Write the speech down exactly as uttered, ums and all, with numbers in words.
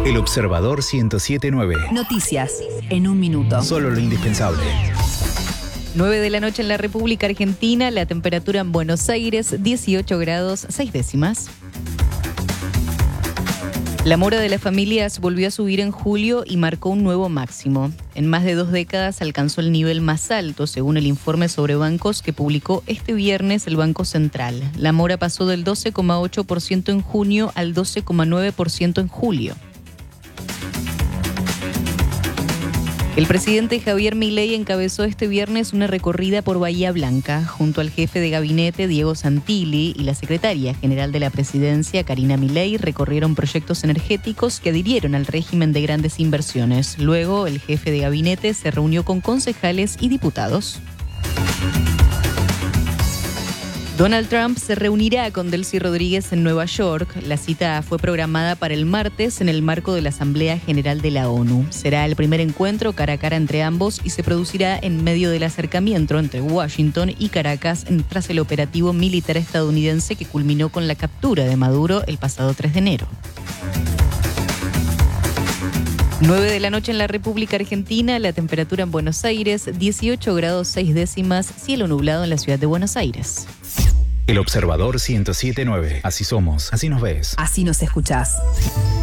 El Observador ciento siete punto nueve. Noticias en un minuto. Solo lo indispensable. nueve de la noche en la República Argentina, la temperatura en Buenos Aires, dieciocho grados, seis décimas. La mora de las familias volvió a subir en julio y marcó un nuevo máximo. En más de dos décadas alcanzó el nivel más alto, según el informe sobre bancos que publicó este viernes el Banco Central. La mora pasó del doce coma ocho por ciento en junio al doce coma nueve por ciento en julio. El presidente Javier Milei encabezó este viernes una recorrida por Bahía Blanca, junto al jefe de gabinete Diego Santilli y la secretaria general de la presidencia Karina Milei recorrieron proyectos energéticos que adhirieron al régimen de grandes inversiones. Luego, el jefe de gabinete se reunió con concejales y diputados. Donald Trump se reunirá con Delcy Rodríguez en Nueva York. La cita fue programada para el martes en el marco de la Asamblea General de la ONU. Será el primer encuentro cara a cara entre ambos y se producirá en medio del acercamiento entre Washington y Caracas tras el operativo militar estadounidense que culminó con la captura de Maduro el pasado tres de enero. nueve de la noche en la República Argentina, la temperatura en Buenos Aires, dieciocho grados seis décimas, cielo nublado en la ciudad de Buenos Aires. El Observador ciento siete punto nueve. Así somos, así nos ves. Así nos escuchás.